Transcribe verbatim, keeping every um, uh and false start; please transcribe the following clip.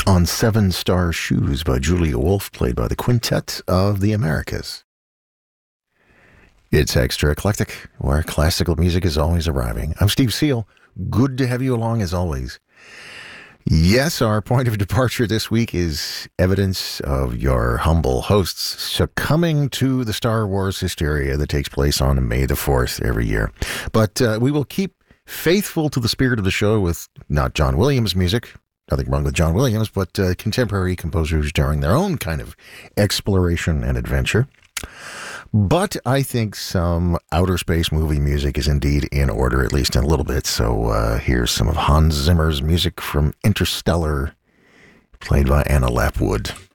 On Seven Star Shoes by Julia Wolf, played by the Quintet of the Americas. It's Extra Eclectic, where classical music is always arriving. I'm Steve Seal. Good to have you along as always. Yes, our point of departure this week is evidence of your humble hosts succumbing to the Star Wars hysteria that takes place on May the fourth every year. But uh, we will keep faithful to the spirit of the show with not John Williams music. Nothing wrong with John Williams, but uh, contemporary composers during their own kind of exploration and adventure. But I think some outer space movie music is indeed in order, at least in a little bit. So uh, here's some of Hans Zimmer's music from Interstellar, played by Anna Lapwood.